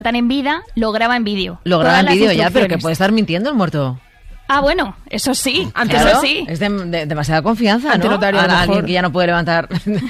en vida, lo graba en vídeo. Lo graba en Todas las vídeo ya, pero que instrucciones. puede estar mintiendo el muerto. Ah, bueno, eso sí. Claro, Eso sí. es de demasiada confianza, Ante ¿no? notario, a lo Alguien mejor. que ya no puede levantar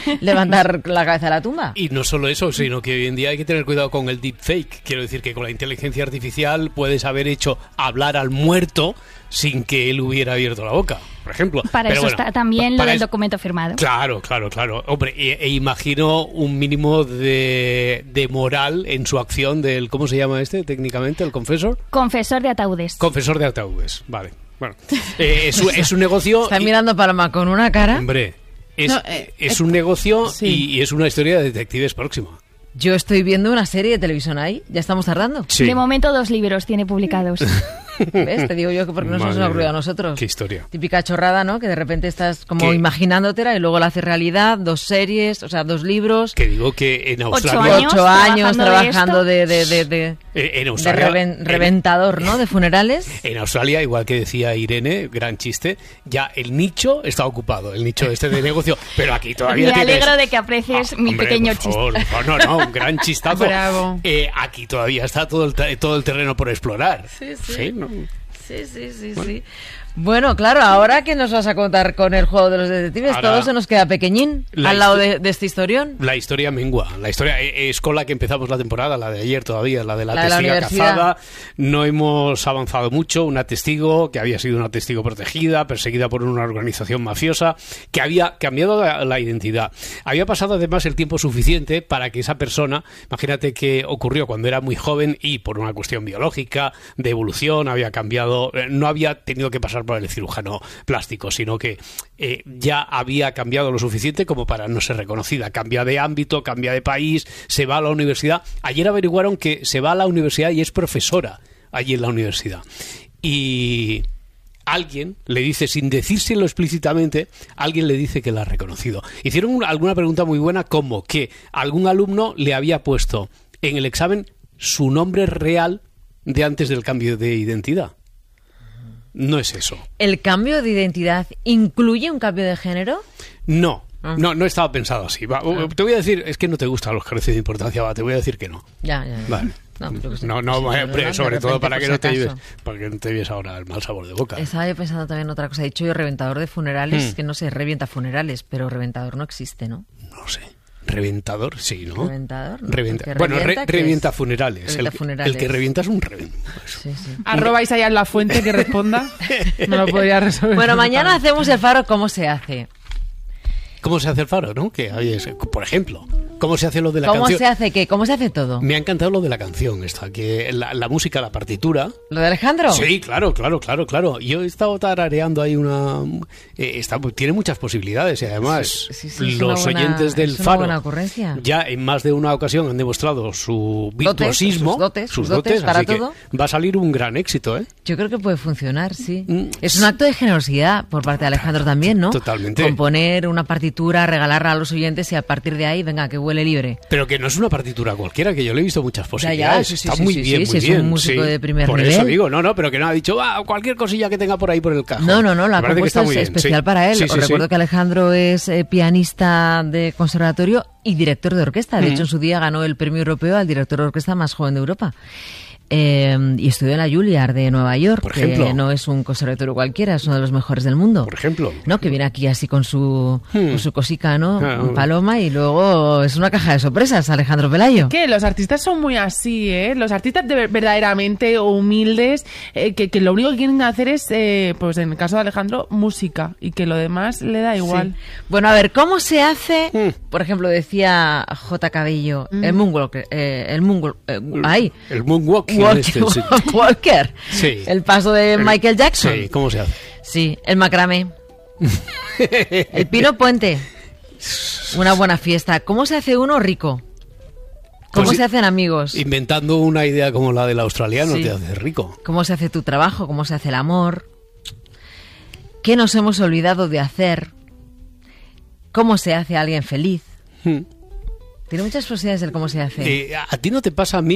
la cabeza de la tumba. Y no solo eso, sino que hoy en día hay que tener cuidado con el deepfake. Quiero decir que con la inteligencia artificial puedes haber hecho hablar al muerto sin que él hubiera abierto la boca, por ejemplo. Para Pero eso bueno, está también lo para del eso- documento firmado. Claro. Hombre, e imagino un mínimo de moral en su acción del... ¿Cómo se llama este técnicamente? ¿El confesor? Confesor de ataúdes. Confesor de ataúdes, vale. Bueno, es un negocio... Está mirando Paloma con una cara. Hombre, No, es un negocio sí. y es una historia de detectives próxima. Yo estoy viendo una serie de televisión ahí. ¿Ya estamos tardando? Sí. De momento 2 libros tiene publicados. ¿Ves? Te digo yo que porque no se nos Madre ha ocurrido a mía, nosotros. qué historia. Típica chorrada, ¿no? Que de repente estás como ¿Qué? imaginándotela y luego la haces realidad. 2 series, o sea, 2 libros. Que digo que en 8 Australia... años 8 años trabajando de trabajando de En Australia... reventador, ¿no? De funerales. En Australia, igual que decía Irene, gran chiste, ya el nicho está ocupado, el nicho este de negocio, pero aquí todavía Me tienes... alegro de que aprecies mi hombre, pequeño por favor, No, un gran chistazo. Bravo. Aquí todavía está todo el terreno por explorar. Sí. ¿no? Sí. Bueno, claro, ahora ¿qué nos vas a contar con el juego de los detectives? Ahora, Todo se nos queda pequeñín la al lado histo- de este historión. La historia mengua. La historia es con la que empezamos la temporada, la de ayer todavía, la de la La de la testiga universidad. cazada. No hemos avanzado mucho. Una testigo que había sido una testigo protegida, perseguida por una organización mafiosa, que había cambiado la identidad. Había pasado además el tiempo suficiente para que esa persona, imagínate que ocurrió cuando era muy joven y por una cuestión biológica, de evolución, había cambiado, no había tenido que pasar por el cirujano plástico, sino que ya había cambiado lo suficiente como para no ser reconocida. Cambia de ámbito, cambia de país, se va a la universidad. Ayer averiguaron que se va a la universidad y es profesora allí en la universidad. Y alguien le dice, sin decírselo explícitamente, alguien le dice que la ha reconocido. Hicieron alguna pregunta muy buena, como que algún alumno le había puesto en el examen su nombre real de antes del cambio de identidad. No es eso. ¿El cambio de identidad incluye un cambio de género? No estaba pensado así. Te voy a decir, es que no te gustan los carecidos de importancia, te voy a decir que no. Ya. Vale. No, yo qué sé. No, De sobre todo repente, para por que si no te acaso. lleves, para que no te lleves ahora el mal sabor de boca. Estaba yo pensando también en otra cosa. He dicho yo reventador de funerales, que no sé, revienta funerales, pero reventador no existe, ¿no? No sé. Reventador, sí, ¿no? Reventador, ¿no? Revienta. Porque Bueno, revienta, ¿qué revienta es? funerales. Revienta funerales. El que revienta es un reventador. Sí. Arroba Isaías en la fuente que responda. No lo podría resolver. Bueno, mañana hacemos el faro. ¿Cómo se hace? ¿Cómo se hace el faro, no? Que por ejemplo, ¿cómo se hace lo de la ¿Cómo canción? se hace qué? ¿Cómo se hace todo? Me ha encantado lo de la canción esta, que la música, la partitura. ¿Lo de Alejandro? Sí, claro. Yo he estado tarareando ahí tiene muchas posibilidades y además Sí, es una los buena- oyentes del es una faro buena ocurrencia. ya en más de una ocasión han demostrado su virtuosismo, sus dotes para así que todo. va a salir un gran éxito, ¿eh? Yo creo que puede funcionar, sí. Mm. Es un acto de generosidad por parte de Alejandro también, ¿no? Totalmente. Componer una partitura, regalarla a los oyentes y a partir de ahí, venga, que huele libre. Pero que no es una partitura cualquiera, que yo le he visto muchas posibilidades. sí, Está sí, muy sí, bien, sí, muy es bien. un músico de primer por nivel. eso digo, pero que no ha dicho cualquier cosilla que tenga por ahí por el cajón. No, la Me ha parece que compuesto está muy bien, especial sí. para él. Sí, Os sí, recuerdo sí. que Alejandro es pianista de conservatorio y director de orquesta. De hecho, en su día ganó el premio europeo al director de orquesta más joven de Europa. Y estudió en la Juilliard de Nueva York, Por ejemplo. que no es un conservatorio cualquiera, es uno de los mejores del mundo. Por ejemplo. No, que viene aquí así con su cosica, ¿no? Ah, Paloma, y luego es una caja de sorpresas, Alejandro Pelayo. Que los artistas son muy así, ¿eh? Los artistas verdaderamente humildes, que lo único que quieren hacer es, pues en el caso de Alejandro, música, y que lo demás le da igual. Sí. Bueno, a ver, ¿cómo se hace? Por ejemplo, decía J. Cabello, el moonwalk, el moonwalk, Walker, Sí. el paso de Michael Jackson. Sí, ¿cómo se hace? Sí, el macramé. El pino puente. Una buena fiesta. ¿Cómo se hace uno rico? ¿Cómo Pues se hacen amigos? Inventando una idea como la del australiano Sí. te hace rico. ¿Cómo se hace tu trabajo? ¿Cómo se hace el amor? ¿Qué nos hemos olvidado de hacer? ¿Cómo se hace a alguien feliz? Tiene muchas posibilidades del cómo se hace. ¿A ti no te pasa? A mí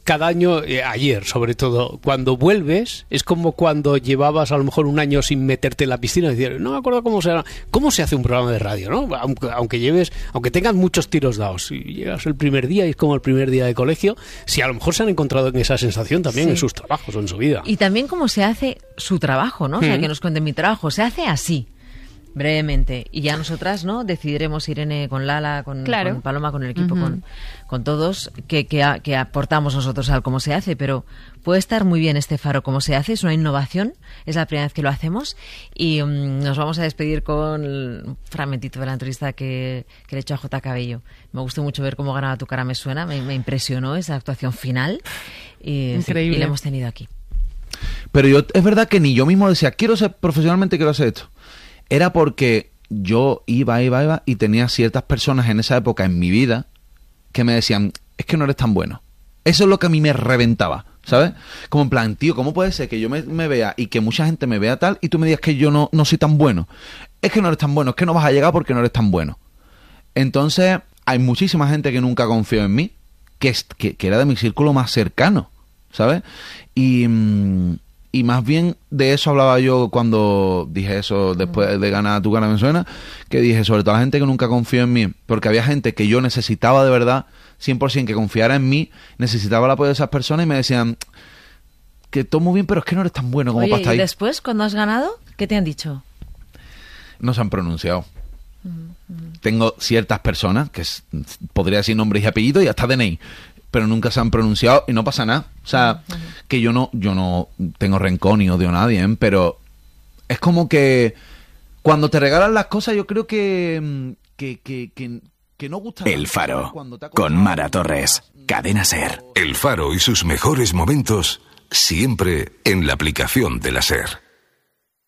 cada año, ayer sobre todo, cuando vuelves, es como cuando llevabas a lo mejor un año sin meterte en la piscina y decir, no me acuerdo cómo se hace un programa de radio, ¿no? Aunque tengas muchos tiros dados, si llegas el primer día y es como el primer día de colegio, si a lo mejor se han encontrado en esa sensación también en sus trabajos o en su vida. Y también cómo se hace su trabajo, ¿no? O sea, que nos cuenten mi trabajo. Se hace así, brevemente. Y ya nosotras, ¿no? Decidiremos, Irene, con Lala, con Paloma, con el equipo, con todos, que aportamos nosotros al cómo se hace. Pero puede estar muy bien este faro cómo se hace. Es una innovación. Es la primera vez que lo hacemos. Y nos vamos a despedir con un fragmentito de la entrevista que le he hecho a J. Cabello. Me gustó mucho ver cómo ganaba Tu cara me suena. Me impresionó esa actuación final. Increíble. Y la hemos tenido aquí. Pero es verdad que ni yo mismo decía, profesionalmente quiero hacer esto. Era porque yo iba y tenía ciertas personas en esa época en mi vida que me decían, es que no eres tan bueno. Eso es lo que a mí me reventaba, ¿sabes? Como en plan, tío, ¿cómo puede ser que yo me vea y que mucha gente me vea tal y tú me digas que yo no soy tan bueno? Es que no eres tan bueno, es que no vas a llegar porque no eres tan bueno. Entonces, hay muchísima gente que nunca confió en mí, que era de mi círculo más cercano, ¿sabes? Y más bien de eso hablaba yo cuando dije eso después de ganar Tu cara me suena, que dije sobre todo a la gente que nunca confió en mí, porque había gente que yo necesitaba de verdad 100% que confiara en mí, necesitaba el apoyo de esas personas y me decían que todo muy bien, pero es que no eres tan bueno como para estar ahí. ¿Y después, cuando has ganado, qué te han dicho? No se han pronunciado. Tengo ciertas personas que podría decir nombres y apellidos y hasta DNI, pero nunca se han pronunciado y no pasa nada. O sea, que yo no tengo rencor ni odio a nadie, pero es como que cuando te regalan las cosas, yo creo que no gusta. El Faro, con Mara Torres, Cadena SER. El Faro y sus mejores momentos siempre en la aplicación de la SER.